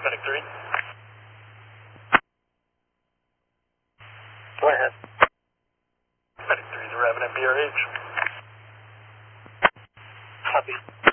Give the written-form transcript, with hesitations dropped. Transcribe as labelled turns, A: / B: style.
A: Medic 3.
B: Go ahead.
A: Medic 3 is arriving at BRH.
B: Copy.